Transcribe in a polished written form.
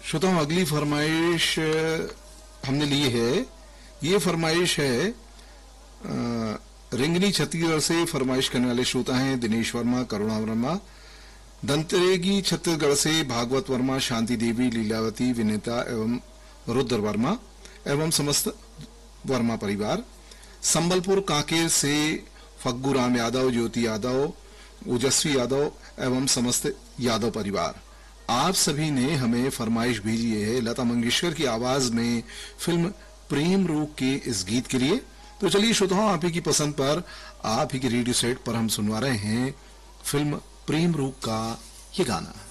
श्रोताओं, अगली फरमाइश हमने ली है। ये फरमाइश है रिंगनी छत्तीसगढ़ से फरमाइश करने वाले श्रोता हैं दिनेश वर्मा, करुणा वर्मा। दंतरेगी छत्तीसगढ़ से भागवत वर्मा, शांति देवी, लीलावती, विनीता एवं रुद्र वर्मा एवं समस्त वर्मा परिवार। संबलपुर कांकेर से फग्गू राम यादव, ज्योति यादव, ओजस्वी यादव एवं समस्त यादव परिवार। आप सभी ने हमें फरमाइश भेजी है लता मंगेशकर की आवाज में फिल्म प्रेम रोग के इस गीत के लिए। तो चलिए श्रोताओं, आप ही की पसंद पर, आप ही के रेडियो सेट पर हम सुनवा रहे हैं फिल्म प्रेम रोग का ये गाना।